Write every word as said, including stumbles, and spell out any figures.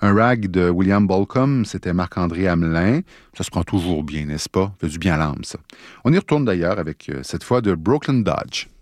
Un rag de William Bolcom, c'était Marc-André Hamelin. Ça se prend toujours bien, n'est-ce pas? Ça fait du bien à l'âme, ça. On y retourne d'ailleurs avec, euh, cette fois, de Brooklyn Dodge.